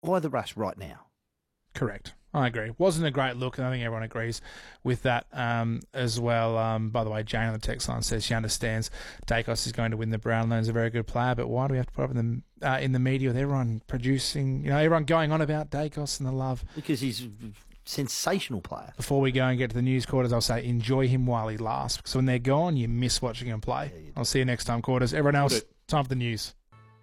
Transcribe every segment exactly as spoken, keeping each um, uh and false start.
Why the rush right now? Correct. I agree. Wasn't a great look, and I think everyone agrees with that um, as well. Um, by the way, Jane on the text line says she understands Dacos is going to win the Brownlow. He's a very good player, but why do we have to put up in the uh, in the media with everyone producing, you know, everyone going on about Dacos and the love? Because he's a sensational player. Before we go and get to the news quarters, I'll say enjoy him while he lasts, because when they're gone, you miss watching him play. Yeah, I'll see you next time, quarters. Everyone else, time for the news.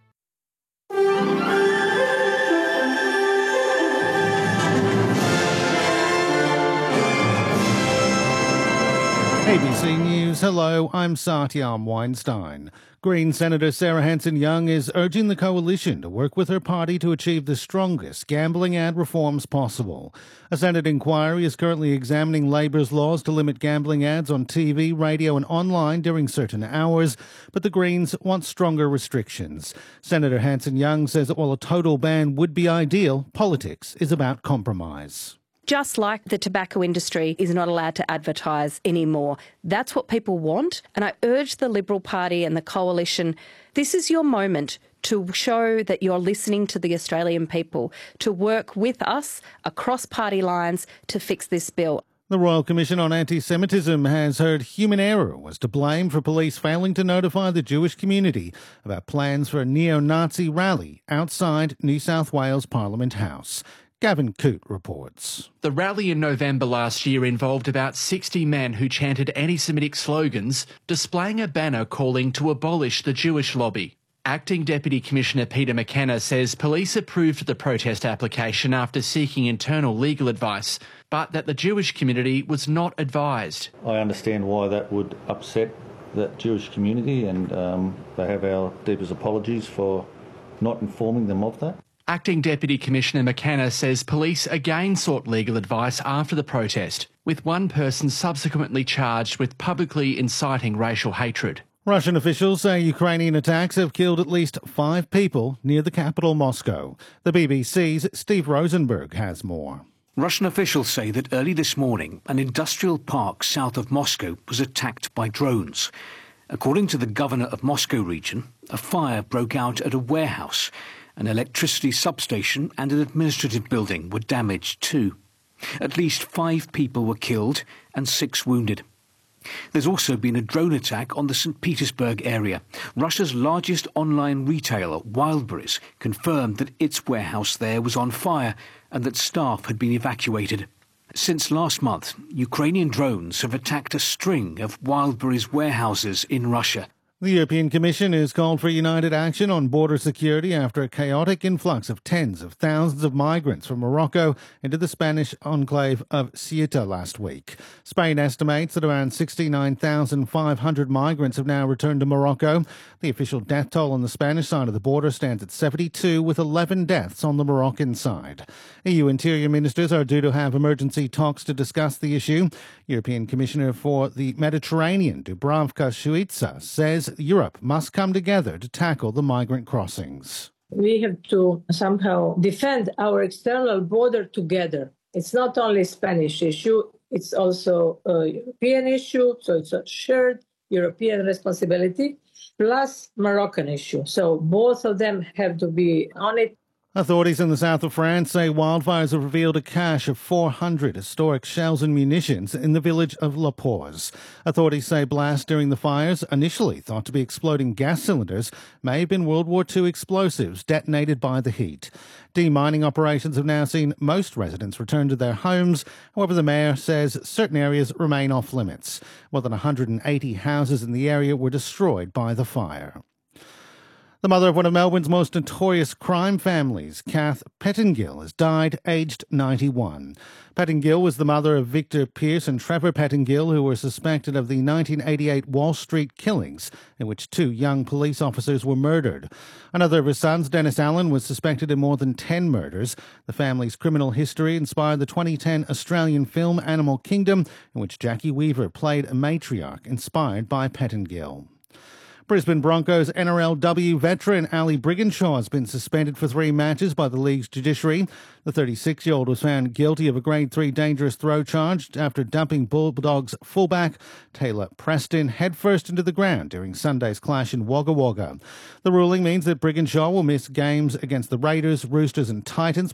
A B C News, hello, I'm Satyam Weinstein. Green Senator Sarah Hanson-Young is urging the coalition to work with her party to achieve the strongest gambling ad reforms possible. A Senate inquiry is currently examining Labor's laws to limit gambling ads on T V, radio and online during certain hours, but the Greens want stronger restrictions. Senator Hanson-Young says that while a total ban would be ideal, politics is about compromise. Just like the tobacco industry is not allowed to advertise anymore. That's what people want. And I urge the Liberal Party and the Coalition, this is your moment to show that you're listening to the Australian people, to work with us across party lines to fix this bill. The Royal Commission on Anti-Semitism has heard human error was to blame for police failing to notify the Jewish community about plans for a neo-Nazi rally outside New South Wales Parliament House. Gavin Coote reports. The rally in November last year involved about sixty men who chanted anti-Semitic slogans, displaying a banner calling to abolish the Jewish lobby. Acting Deputy Commissioner Peter McKenna says police approved the protest application after seeking internal legal advice, but that the Jewish community was not advised. I understand why that would upset the Jewish community, and um, they have our deepest apologies for not informing them of that. Acting Deputy Commissioner McKenna says police again sought legal advice after the protest, with one person subsequently charged with publicly inciting racial hatred. Russian officials say Ukrainian attacks have killed at least five people near the capital, Moscow. The B B C's Steve Rosenberg has more. Russian officials say that early this morning, an industrial park south of Moscow was attacked by drones. According to the governor of Moscow region, a fire broke out at a warehouse. An electricity substation and an administrative building were damaged too. At least five people were killed and six wounded. There's also been a drone attack on the Saint Petersburg area. Russia's largest online retailer, Wildberries, confirmed that its warehouse there was on fire and that staff had been evacuated. Since last month, Ukrainian drones have attacked a string of Wildberries warehouses in Russia. The European Commission has called for united action on border security after a chaotic influx of tens of thousands of migrants from Morocco into the Spanish enclave of Ceuta last week. Spain estimates that around sixty-nine thousand five hundred migrants have now returned to Morocco. The official death toll on the Spanish side of the border stands at seventy-two, with eleven deaths on the Moroccan side. E U interior ministers are due to have emergency talks to discuss the issue. European Commissioner for the Mediterranean, Dubravka Šuica, says Europe must come together to tackle the migrant crossings. We have to somehow defend our external border together. It's not only a Spanish issue, it's also a European issue, so it's a shared European responsibility, plus Moroccan issue. So both of them have to be on it. Authorities in the south of France say wildfires have revealed a cache of four hundred historic shells and munitions in the village of La Pause. Authorities say blasts during the fires, initially thought to be exploding gas cylinders, may have been World War Two explosives detonated by the heat. Demining operations have now seen most residents return to their homes. However, the mayor says certain areas remain off limits. More than one hundred eighty houses in the area were destroyed by the fire. The mother of one of Melbourne's most notorious crime families, Kath Pettingill, has died aged ninety-one. Pettingill was the mother of Victor Pearce and Trevor Pettingill, who were suspected of the nineteen eighty-eight Wall Street killings, in which two young police officers were murdered. Another of her sons, Dennis Allen, was suspected in more than ten murders. The family's criminal history inspired the twenty ten Australian film Animal Kingdom, in which Jackie Weaver played a matriarch inspired by Pettingill. Brisbane Broncos N R L W veteran Ali Brigginshaw has been suspended for three matches by the league's judiciary. The thirty-six-year-old was found guilty of a Grade three dangerous throw charge after dumping Bulldogs fullback Taylor Preston headfirst into the ground during Sunday's clash in Wagga Wagga. The ruling means that Brigginshaw will miss games against the Raiders, Roosters and Titans